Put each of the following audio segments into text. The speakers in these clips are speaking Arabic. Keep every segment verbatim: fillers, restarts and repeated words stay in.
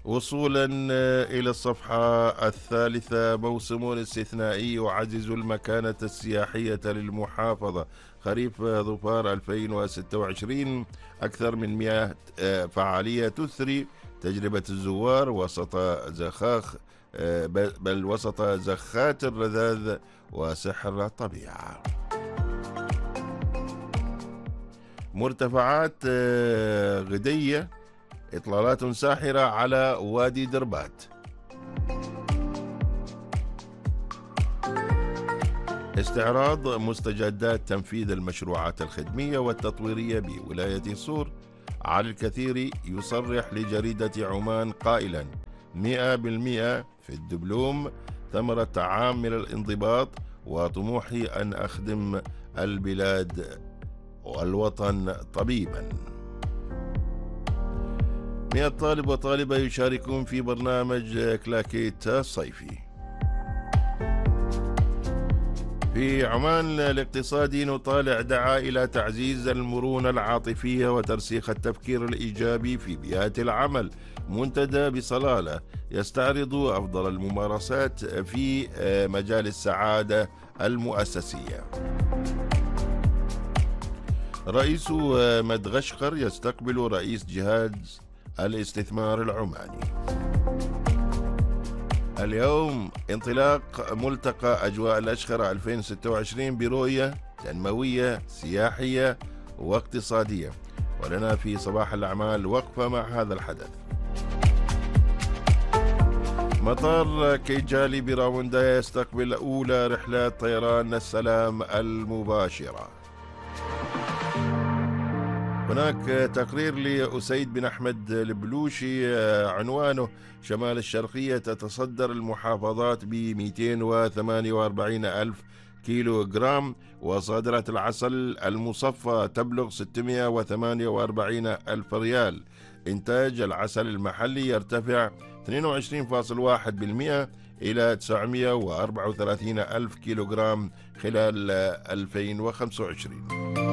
وصولا إلى الصفحة الثالثة. موسم استثنائي يعزز المكانة السياحية للمحافظة. خريف ظفار ألفين وستة وعشرين، أكثر من مئة فعالية تثري تجربة الزوار وسط زخاخ بل وسط زخات الرذاذ وسحر الطبيعة. مرتفعات غدية، إطلالات ساحرة على وادي دربات. استعراض مستجدات تنفيذ المشروعات الخدمية والتطويرية بولاية صور. علي الكثير يصرح لجريدة عمان قائلا: مئة بالمئة في الدبلوم، ثمرة عام من الانضباط وطموحي أن أخدم البلاد والوطن طبيبا. مئة طالب وطالبة يشاركون في برنامج كلاكيت الصيفي. في عمان الاقتصادي نطالع دعا إلى تعزيز المرونة العاطفية وترسيخ التفكير الإيجابي في بيئات العمل. منتدى بصلالة يستعرض أفضل الممارسات في مجال السعادة المؤسسية. رئيس مدغشقر يستقبل رئيس جهاز الاستثمار العماني. اليوم انطلاق ملتقى أجواء الأشخرة ألفين وستة وعشرين برؤية تنموية سياحية واقتصادية، ولنا في صباح الأعمال وقفة مع هذا الحدث. مطار كيجالي براوندا يستقبل أولى رحلات طيران السلام المباشرة. هناك تقرير لأسيد بن أحمد البلوشي عنوانه: شمال الشرقية تتصدر المحافظات ب مئتين وثمانية وأربعين ألف كيلو جرام، وصادرات العسل المصفى تبلغ ستمئة وثمانية وأربعين ألف ريال. إنتاج العسل المحلي يرتفع اثنين وعشرين فاصلة واحد بالمئة إلى تسعمئة وأربعة وثلاثين ألف كيلو جرام خلال ألفين وخمسة وعشرين.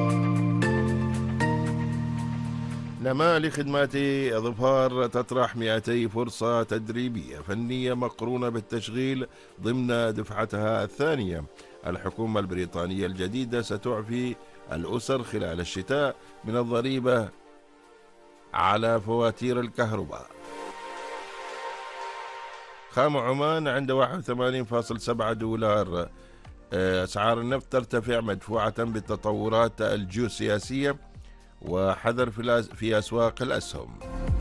نما لخدمات ظفار تطرح مئتي فرصة تدريبية فنية مقرونة بالتشغيل ضمن دفعتها الثانية. الحكومة البريطانية الجديدة ستعفي الأسر خلال الشتاء من الضريبة على فواتير الكهرباء. خام عمان عند واحد وثمانين فاصلة سبعة دولار. أسعار النفط ترتفع مدفوعة بالتطورات الجيوسياسية وحذر في أسواق الأسهم.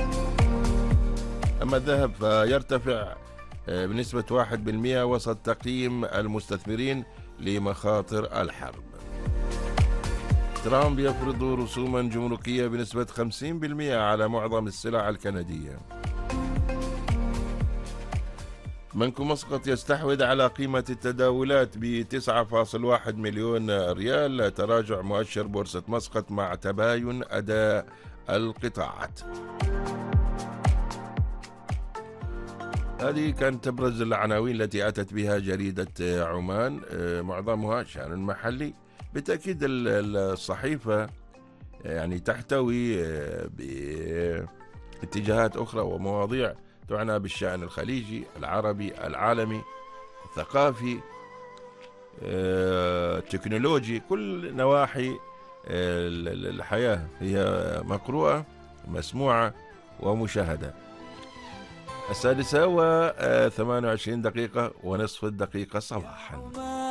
أما الذهب فيرتفع بنسبة واحد بالمئة وسط تقييم المستثمرين لمخاطر الحرب. ترامب يفرض رسوما جمركية بنسبة خمسين بالمئة على معظم السلع الكندية. بنك مسقط يستحوذ على قيمة التداولات ب تسعة فاصلة واحد مليون ريال. تراجع مؤشر بورصة مسقط مع تباين أداء القطاعات. هذه كانت تبرز العناوين التي أتت بها جريدة عمان، معظمها شأن محلي. بالتأكيد الصحيفة يعني تحتوي باتجاهات أخرى ومواضيع تعنى بالشأن الخليجي، العربي، العالمي، الثقافي، التكنولوجي، كل نواحي الحياة هي مقروءة مسموعة ومشاهدة. السادسة وثمان وعشرين دقيقة ونصف الدقيقة صباحا.